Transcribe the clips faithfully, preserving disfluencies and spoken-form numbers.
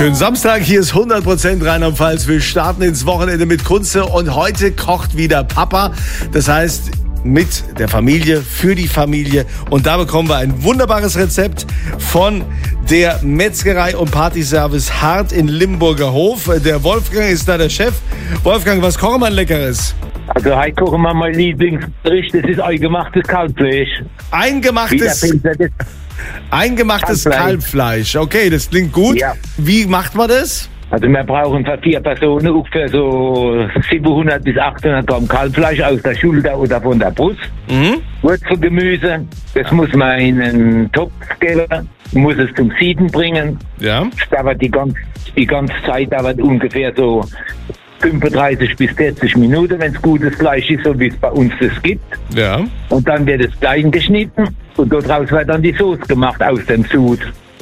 Schönen Samstag, hier ist hundert Prozent Rheinland-Pfalz. Wir starten ins Wochenende mit Kunze und heute kocht wieder Papa. Das heißt, mit der Familie, für die Familie. Und da bekommen wir ein wunderbares Rezept von der Metzgerei und Partyservice Hart in Limburger Hof. Der Wolfgang ist da der Chef. Wolfgang, was kochen wir Leckeres? Also heute kochen wir mein Lieblingsgericht, das ist eingemachtes Kalbfleisch. Eingemachtes, eingemachtes Kalbfleisch. Kalbfleisch. Okay, das klingt gut. Ja. Wie macht man das? Also wir brauchen für vier Personen ungefähr so siebenhundert bis achthundert Gramm Kalbfleisch aus der Schulter oder von der Brust. Mhm. Wurzelgemüse, das muss man in einen Topf geben, muss es zum Sieden bringen. Ja. Das dauert die ganze, die ganze Zeit dauert ungefähr so fünfunddreißig bis vierzig Minuten, wenn es gutes Fleisch ist, so wie es bei uns das gibt. Ja. Und dann wird es klein geschnitten und daraus wird dann die Soße gemacht aus dem Sud.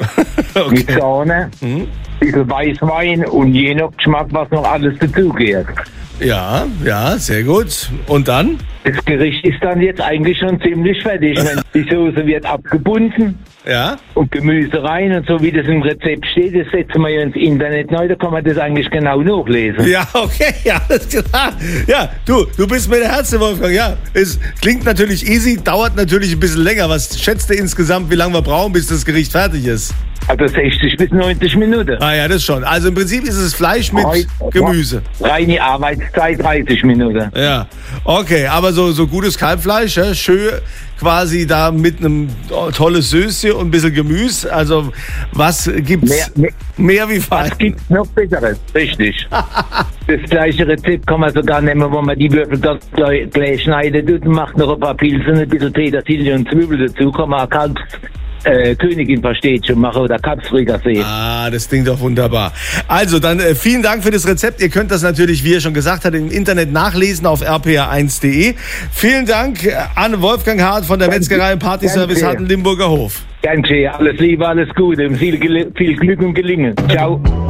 Okay. Mit Sahne, mhm. bisschen Weißwein und je nach Geschmack, was noch alles dazugehört. Ja, ja, sehr gut. Und dann? Das Gericht ist dann jetzt eigentlich schon ziemlich fertig. Wenn die Soße wird abgebunden, ja, und Gemüse rein und so wie das im Rezept steht, das setzen wir ja ins Internet neu, da kann man das eigentlich genau nachlesen. Ja, okay, ja, alles klar. Ja, du, du bist mir der Herz, Wolfgang, ja. Es klingt natürlich easy, dauert natürlich ein bisschen länger. Was schätzt du insgesamt, wie lange wir brauchen, bis das Gericht fertig ist? Also sechzig bis neunzig Minuten. Ah ja, das schon. Also im Prinzip ist es Fleisch mit Rein, Gemüse. Reine Arbeitszeit dreißig Minuten. Ja, okay, aber so, so gutes Kalbfleisch, ja, schön quasi da mit einem oh, tolles Söschen und ein bisschen Gemüse. Also was gibt's mehr, mehr, mehr wie fein? Was gibt's noch Besseres? Richtig. Das gleiche Rezept kann man sogar nehmen, wo man die Würfel ganz gleich schneidet und macht noch ein paar Pilze, ein bisschen Petersilie und Zwiebel dazu, kann man Kalbs Äh, Königin versteht schon machen oder Kapsfrikassee. Ah, das klingt doch wunderbar. Also dann äh, vielen Dank für das Rezept. Ihr könnt das natürlich, wie er schon gesagt hat, im Internet nachlesen auf r p r eins punkt d e. Vielen Dank an Wolfgang Hart von der Metzgerei und Partyservice Hart in Limburger Hof. Ganz schön. Alles Liebe, alles Gute. Viel, viel Glück und Gelingen. Ciao.